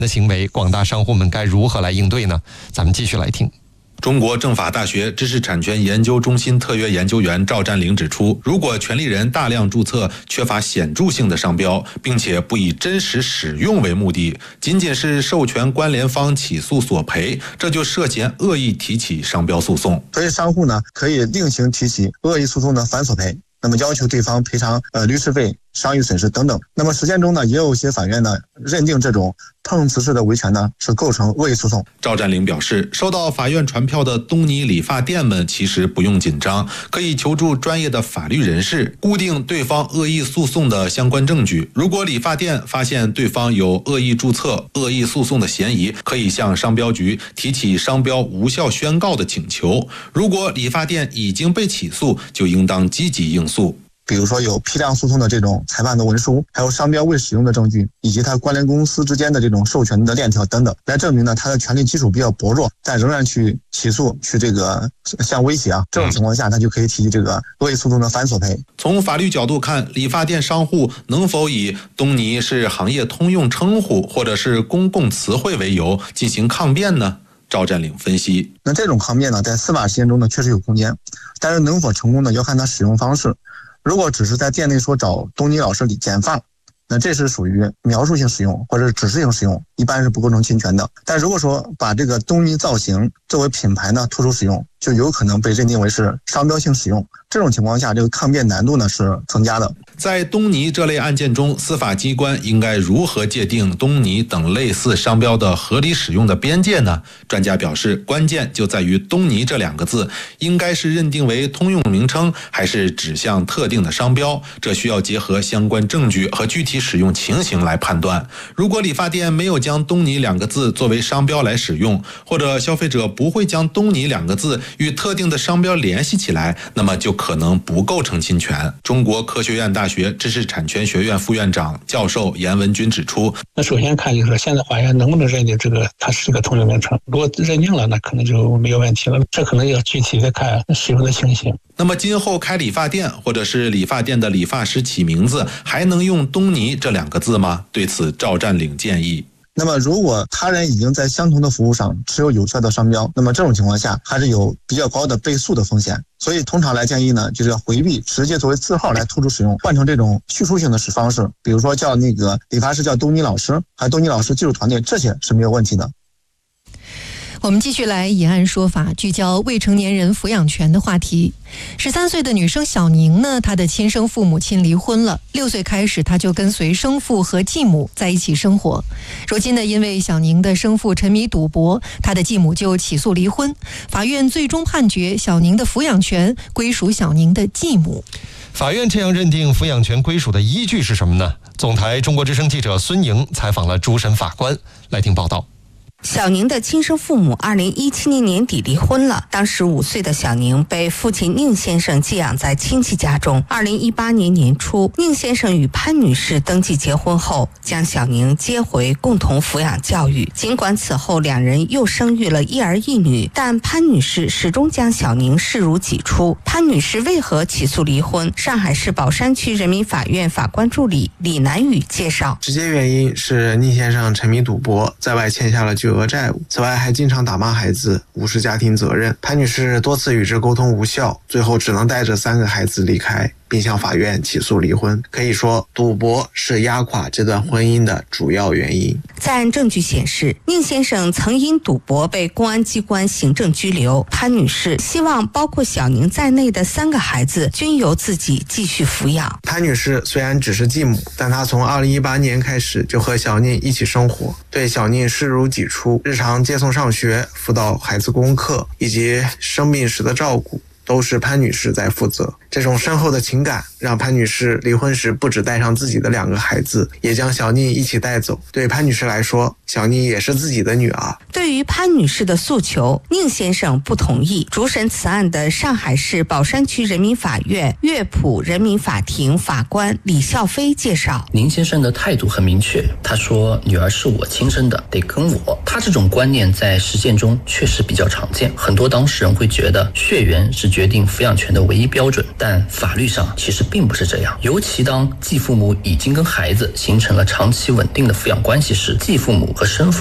的行为，广大商户们该如何来应对呢？咱们继续来听。 中国政法大学知识产权研究中心特约研究员赵占领指出，如果权利人大量注册缺乏显著性的商标，并且不以真实使用为目的，仅仅是授权关联方起诉索赔，这就涉嫌恶意提起商标诉讼。 所以商户呢可以另行提起恶意诉讼的反索赔，那么要求对方赔偿律师费、商誉损失等等。那么实践中呢，也有一些法院呢认定这种碰瓷式的维权呢是构成恶意诉讼。 赵占领表示，收到法院传票的东尼理发店们其实不用紧张，可以求助专业的法律人士，固定对方恶意诉讼的相关证据。如果理发店发现对方有恶意注册、恶意诉讼的嫌疑，可以向商标局提起商标无效宣告的请求。如果理发店已经被起诉，就应当积极应诉。 比如说有批量诉讼的这种裁判的文书，还有商标未使用的证据，以及它关联公司之间的这种授权的链条等等，来证明呢它的权利基础比较薄弱，但仍然去起诉，去这个像威胁这种情况下，它就可以提这个恶意诉讼的反索赔。 从法律角度看，理发店商户能否以东尼是行业通用称呼或者是公共词汇为由进行抗辩呢？赵占领分析， 那这种抗辩呢，在司法实践中呢确实有空间，但是能否成功呢，要看它使用方式。如果只是在店内说找东尼老师剪发，那这是属于描述性使用或者是指示性使用，一般是不构成侵权的。但如果说把这个东尼造型作为品牌呢突出使用，就有可能被认定为是商标性使用。这种情况下，这个抗辩难度呢是增加的。 在东尼这类案件中，司法机关应该如何界定东尼等类似商标的合理使用的边界呢？专家表示，关键就在于东尼这两个字应该是认定为通用名称，还是指向特定的商标，这需要结合相关证据和具体使用情形来判断。如果理发店没有将东尼两个字作为商标来使用，或者消费者不会将东尼两个字与特定的商标联系起来，那么就可能不构成侵权。中国科学院大学知识产权学院副院长教授严文军指出， 那首先看就是现在法院能不能认定这个它是个通用名称，如果认定了，那可能就没有问题了，这可能要具体的看使用的情形。 那么今后开理发店或者是理发店的理发师起名字还能用东尼这两个字吗？对此赵占领建议， 那么如果他人已经在相同的服务上持有有效的商标，那么这种情况下还是有比较高的被诉的风险。所以通常来建议呢，就是要回避直接作为字号来突出使用，换成这种叙述性的方式，比如说叫那个理发师叫东尼老师，还有东尼老师技术团队，这些是没有问题的。 我们继续来以案说法，聚焦未成年人抚养权的话题。13岁的女生小宁呢，她的亲生父母亲离婚了，6岁开始她就跟随生父和继母在一起生活。如今呢，因为小宁的生父沉迷赌博，她的继母就起诉离婚，法院最终判决小宁的抚养权归属小宁的继母。 法院这样认定抚养权归属的依据是什么呢？总台中国之声记者孙莹采访了主审法官，来听报道。 小宁的亲生父母2017年年底离婚了，当时5岁的小宁被父亲宁先生寄养在亲戚家中。2018年年初，宁先生与潘女士登记结婚后，将小宁接回共同抚养教育。尽管此后两人又生育了1儿1女，但潘女士始终将小宁视如己出。潘女士为何起诉离婚？上海市宝山区人民法院法官助理李南宇介绍， 直接原因是宁先生沉迷赌博，在外欠下了巨额债务，此外还经常打骂孩子，无视家庭责任。潘女士多次与之沟通无效，最后只能带着3个孩子离开，并向法院起诉离婚。可以说，赌博是压垮这段婚姻的主要原因。 在案证据显示，宁先生曾因赌博被公安机关行政拘留。潘女士希望包括小宁在内的3个孩子均由自己继续抚养。 潘女士虽然只是继母，但她从2018年开始就和小宁一起生活，对小宁视如己出，日常接送上学、辅导孩子功课以及生病时的照顾都是潘女士在负责。这种深厚的情感让潘女士离婚时不只带上自己的2个孩子，也将小宁一起带走。对潘女士来说，小宁也是自己的女儿。 对于潘女士的诉求，宁先生不同意。主审此案的上海市宝山区人民法院乐浦人民法庭法官李孝飞介绍， 宁先生的态度很明确，他说女儿是我亲生的，得跟我。他这种观念在实践中确实比较常见，很多当事人会觉得血缘是决定抚养权的唯一标准，但法律上其实并不是这样。尤其当继父母已经跟孩子形成了长期稳定的抚养关系时，继父母和生父